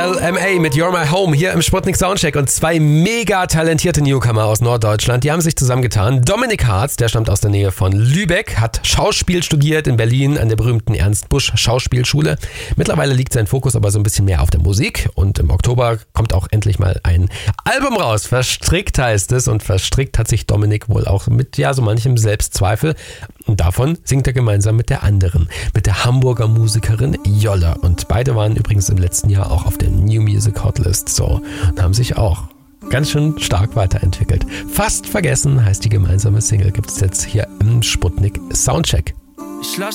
LMA mit You're My Home hier im Sputnik Soundcheck und zwei mega talentierte Newcomer aus Norddeutschland, die haben sich zusammengetan. Dominik Harz, der stammt aus der Nähe von Lübeck, hat Schauspiel studiert in Berlin an der berühmten Ernst Busch Schauspielschule. Mittlerweile liegt sein Fokus aber so ein bisschen mehr auf der Musik und im Oktober kommt auch endlich mal ein Album raus. Verstrickt heißt es und verstrickt hat sich Dominik wohl auch mit so manchem Selbstzweifel. Und davon singt er gemeinsam mit der anderen, mit der Hamburger Musikerin Jolla. Und beide waren übrigens im letzten Jahr auch auf der New Music Hotlist und haben sich auch ganz schön stark weiterentwickelt. Fast vergessen heißt die gemeinsame Single, gibt es jetzt hier im Sputnik Soundcheck. Ich lass